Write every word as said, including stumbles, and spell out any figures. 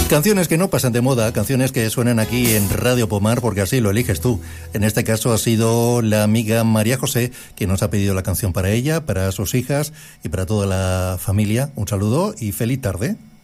Canciones que no pasan de moda, canciones que suenan aquí en Radio Pomar porque así lo eliges tú. En este caso ha sido la amiga María José quien nos ha pedido la canción para ella, para sus hijas y para toda la familia. Un saludo y feliz tarde.